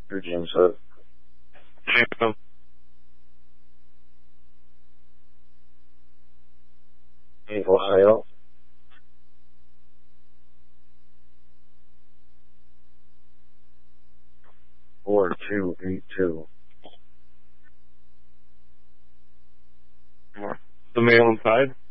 Your James Hood. Ohio. Four 282. The mail inside?